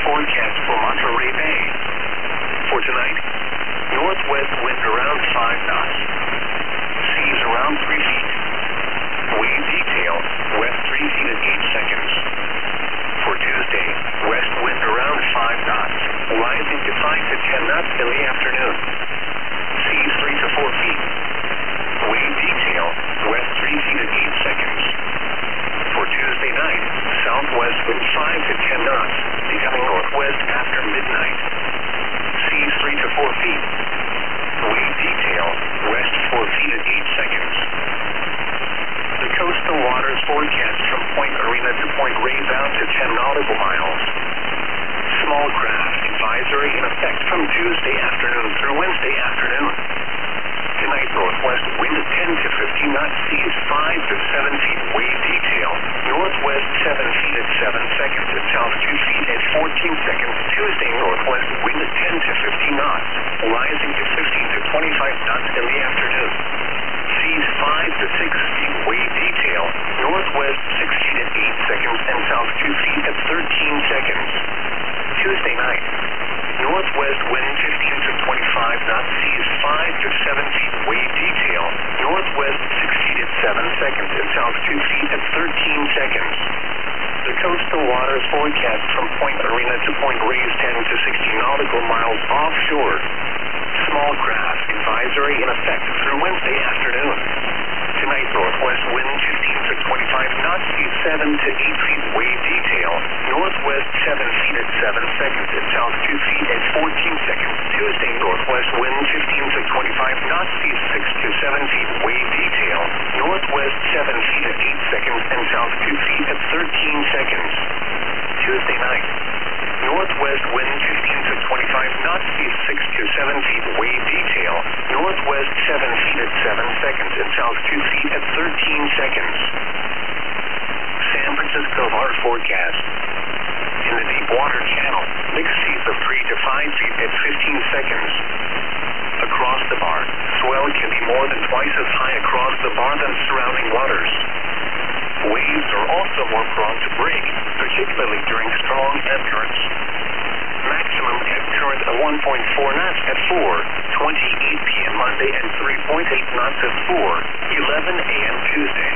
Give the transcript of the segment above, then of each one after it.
forecast for Monterey Bay. For tonight, northwest wind around 5 knots. Seas around 3 feet. Wave detail, west 3 feet at 8 seconds. For Tuesday, west wind around 5 knots, rising to 5 to 10 knots in the afternoon. Seas 3 to 4 feet. Wave detail, west 3 feet at 8 seconds. For Tuesday night, southwest wind 5 to 10 knots, becoming northwest after midnight. Seas 3 to 4 feet. Wave detail, west 4 feet at 8 seconds. The coastal waters forecast from Point Arena to Point Reyes out to 10 nautical miles. Small craft advisory in effect from Tuesday afternoon through Wednesday afternoon. Tonight, northwest wind 10 to 15 knots, seas 5 to 7 feet, wave detail. Northwest 7 feet at 7 seconds, and south 2 feet at 14 seconds. Tuesday, northwest wind 10 to 15 knots, rising to 15 to 25 knots in the afternoon. Seas 5 to 6 feet, wave detail. Northwest 6 feet at 8 seconds, and south 2 feet at 13 seconds. Tuesday night, northwest wind 15 to 25 knots, seas 5 to 7 feet, wave detail. Northwest 6 feet at 7 seconds, and south 2 feet at 13 seconds. The coastal waters forecast from Point Arena to Point Reyes 10 to 16 nautical miles offshore. Small craft advisory in effect through Wednesday afternoon. Tonight, northwest wind 15 to 25 knots, seas 7 to 8 feet, wave detail. Northwest 7 feet at 7 seconds, and south 2 feet at 14 seconds. Tuesday, northwest wind 15 to 25 knots, seas 6 to 7 feet, wave detail. Northwest 7 feet at 8 seconds, and south 2 feet at 13 seconds. Tuesday night, northwest wind 15 to 25 knots, seas 6 to 7 feet, wave detail. Northwest 7 feet at 7 seconds, and south 2 feet at 13 seconds. San Francisco bar forecast. In the deep water channel, mixed seas of 3 to 5 feet at 15 seconds. Across the bar, swell can be more than twice as high across the bar than surrounding waters. Waves are also more prone to break, particularly during strong ebb currents. Maximum ebb current of 1.4 knots at 4:28 p.m. Monday and 3.8 knots at 4:11 a.m. Tuesday.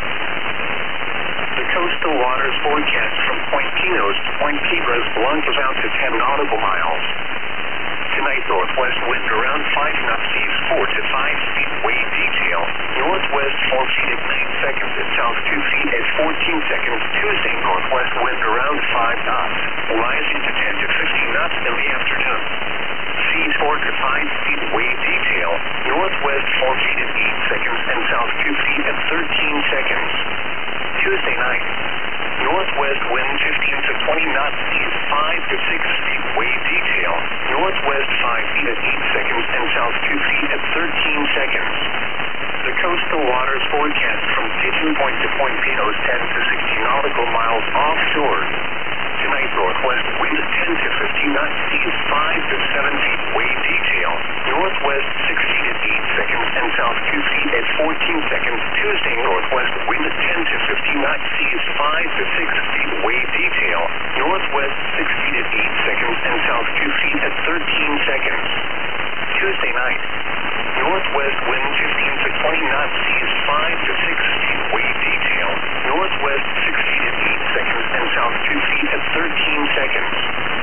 The coastal waters forecast from Point Pinos to Point Piedras Blancas out to 10 nautical miles. Tonight, northwest wind around 5 knots, seas 4 to 5 feet, wave detail. Northwest 4 feet at 9 seconds, and south 2 feet at 14 seconds. Tuesday, northwest wind around 5 knots, rising to 10 to 15 knots in the afternoon. Seas 4 to 5 feet, wave detail. Northwest 4 feet at 8 seconds, and south 2 feet at 13 seconds. Tuesday night, northwest wind 15 to 20 knots, seas 5 to 6 feet, wave detail. Northwest 5 feet at 8 seconds, and south 2 feet at 13 seconds. The coastal waters forecast from Pigeon Point to Point Pinos 10 to 16 nautical miles offshore. Tonight, northwest wind 10 to 15 knots, seas 5 to 7 feet, wave detail. Northwest 6 feet at 8 seconds, and south 2 feet at 14 seconds. Tuesday, northwest wind 10 to 15 knots, seas 5 to 6 feet, wave detail. Northwest 6 feet at 8 seconds, and south 2 feet at 13 seconds. Tuesday night, northwest wind 15 to 20 knots, seas 5 to 6 feet, wave detail. Northwest 6 feet at 8 seconds, and south 2 feet at 13 seconds.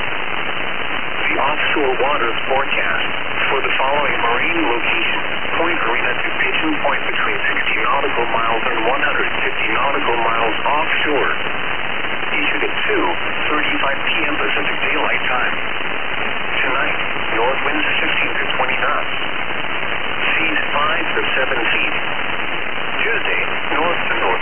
The offshore waters forecast for the following marine location: Point Arena to Pigeon Point between 60 nautical miles and 150 nautical miles offshore. Issued at 2:35 p.m. Pacific Daylight Time. Tonight, north winds 15 to 20 knots. Seas 5 to 7 feet. Tuesday, north to north.